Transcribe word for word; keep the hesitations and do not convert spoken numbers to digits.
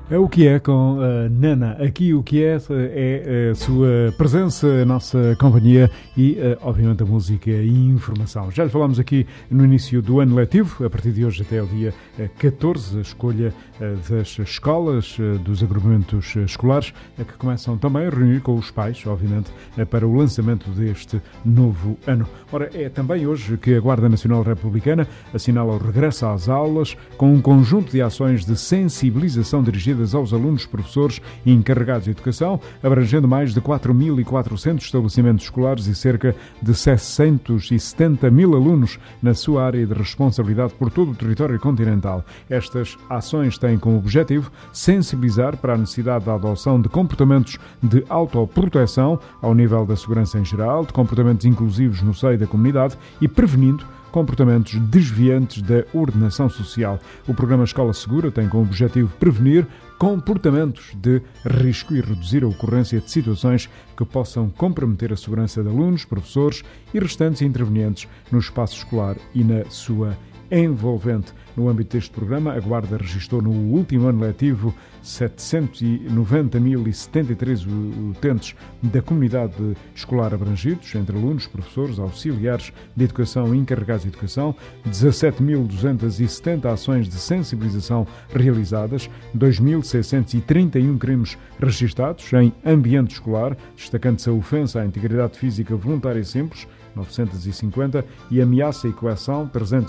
É o que é com a Nana. Aqui o que é é a sua presença, a nossa companhia e, obviamente, a música e informação. Já lhe falámos aqui no início do ano letivo, a partir de hoje até o dia catorze, a escolha das escolas, dos agrupamentos escolares, que começam também a reunir com os pais, obviamente, para o lançamento deste novo ano. Ora, é também hoje que a Guarda Nacional Republicana assinala o regresso às aulas com um conjunto de ações de sensibilização dirigidas aos alunos, professores e encarregados de educação, abrangendo mais de quatro mil e quatrocentos estabelecimentos escolares e cerca de seiscentos e setenta mil alunos na sua área de responsabilidade por todo o território continental. Estas ações têm como objetivo sensibilizar para a necessidade da adoção de comportamentos de autoproteção ao nível da segurança em geral, de comportamentos inclusivos no seio da comunidade e prevenindo comportamentos desviantes da ordenação social. O programa Escola Segura tem como objetivo prevenir comportamentos de risco e reduzir a ocorrência de situações que possam comprometer a segurança de alunos, professores e restantes intervenientes no espaço escolar e na sua envolvente. No âmbito deste programa, a Guarda registrou no último ano letivo setecentos e noventa mil e setenta e três utentes da comunidade escolar abrangidos, entre alunos, professores, auxiliares de educação e encarregados de educação, dezassete mil duzentas e setenta ações de sensibilização realizadas, dois mil seiscentos e trinta e um crimes registados em ambiente escolar, destacando-se a ofensa à integridade física voluntária e simples, novecentos e cinquenta, e ameaça e coação, trezentos